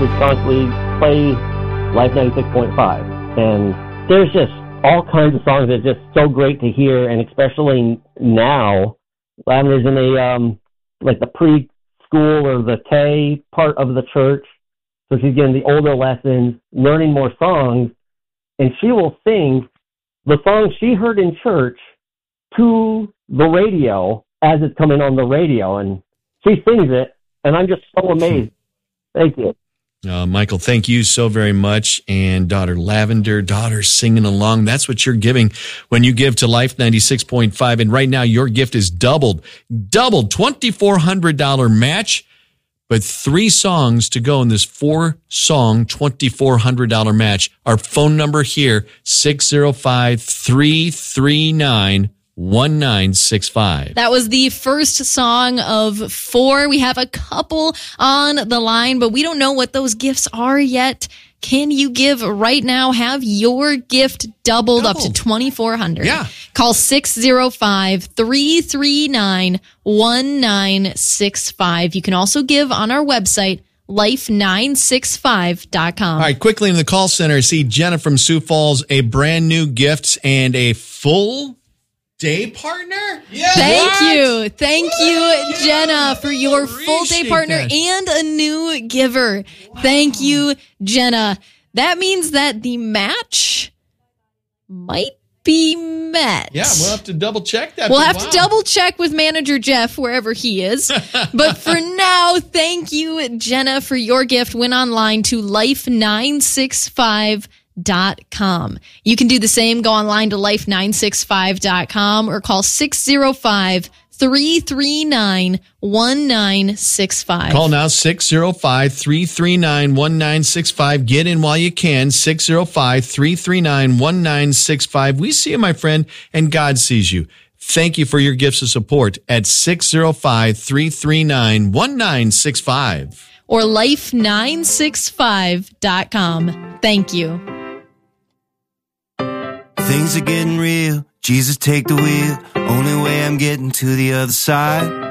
we constantly play Life 96.5. And there's just all kinds of songs that are just so great to hear, and especially now, Lavender's in a like the preschool or the K part of the church, so she's getting the older lessons, learning more songs, and she will sing the songs she heard in church to the radio as it's coming on the radio, and she sings it, and I'm just so amazed. Thank you. Michael, thank you so very much. And daughter Lavender, daughter singing along. That's what you're giving when you give to Life 96.5. And right now your gift is doubled, $2,400 match, but 3 songs to go in this 4-song $2,400 match. Our phone number here, 605-339-1965. That was the first song of 4. We have a couple on the line, but we don't know what those gifts are yet. Can you give right now? Have your gift doubled up to $2,400. Yeah. Call 605-339-1965. You can also give on our website, life965.com. All right, quickly in the call center, I see Jenna from Sioux Falls, a brand new gift and a full day partner? Yes. Thank you, Jenna, for your full day partner and a new giver. Wow. Thank you, Jenna. That means that the match might be met. Yeah, we'll have to double check that. We'll have to double check with manager Jeff wherever he is. But for now, thank you, Jenna, for your gift. Went online to life965.com. You can do the same. Go online to life965.com or call 605-339-1965. Call now, 605-339-1965. Get in while you can, 605-339-1965. We see you, my friend, and God sees you. Thank you for your gifts of support at 605-339-1965. Or life965.com. Thank you. Things are getting real. Jesus, take the wheel. Only way I'm getting to the other side.